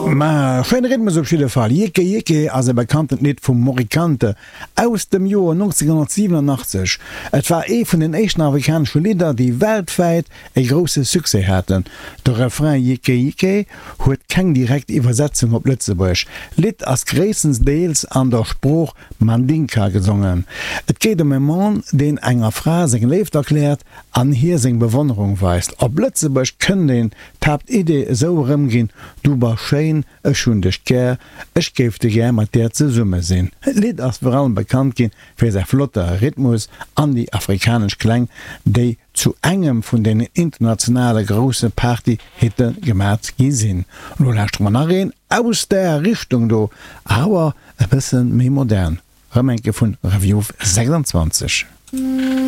Ma fein Rhythmus op schi Fall. Jeke Jeke as e bekannten Lied vum Morikante aus dem Joer 1987. Et war vun den echten afrikansche Lieder, die weltweit e grosse Suse hätten. De Refrain Jeke Jeke huet keng direkt Übersetzung op Lützeburg. Lied as Gräsensdeels an der Spruch Mandinka gesungen. Et geht e Mann, den enger Fra seg Leeft erklärt, an hier seg Bewonderung weist. Op Lützeburg können den tapt Idee so gin, du war schein, ech hun dech gär, ech geef de gär mat der ze Summe sinn. Lied ass vor allem bekannt gin fir se flotter Rhythmus an die afrikasch Klang, déi zu engem vun den internationale grosse Party hitte gemerz gisinn. Lo lacht man nachreen aus der Richtung do, awer e bisssen méi modern. Rëmenke vun Review 26.